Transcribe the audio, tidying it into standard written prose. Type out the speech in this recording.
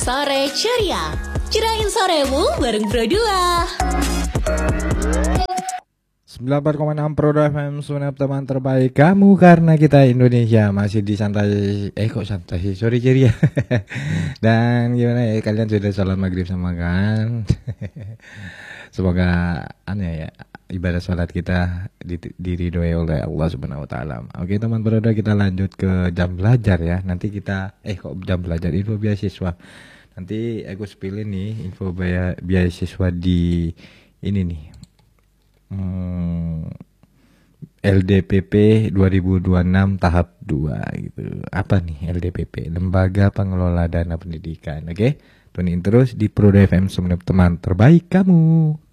Sore Ceria. Cerain soremu bareng Bro 2. 94,6 Pro FM, Sunap teman terbaik kamu karena kita Indonesia. Masih di santai, kok santai sih, sorry Ceria. Dan gimana ya, kalian sudah sholat maghrib sama kan? Semoga aneh ya, ibadah sholat kita diridhoi oleh Allah Subhanahu wa taala. Oke teman berada, kita lanjut ke jam belajar ya. Nanti kita kok jam belajar, info beasiswa. Nanti aku sepilih nih info beasiswa di ini nih. LDPP 2026 tahap 2 gitu. Apa nih LDPP? Lembaga Pengelola Dana Pendidikan. Oke? Tunin terus di Pro FM, teman terbaik kamu.